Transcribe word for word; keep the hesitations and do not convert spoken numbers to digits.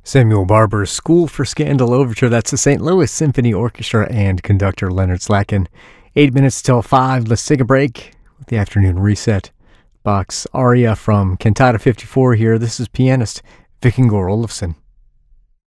Samuel Barber's School for Scandal Overture. That's the Saint Louis Symphony Orchestra and conductor Leonard Slatkin. Eight minutes till five. Let's take a break with the afternoon reset. Bach's aria from Cantata fifty-four here. This is pianist Vikingur Olafsson.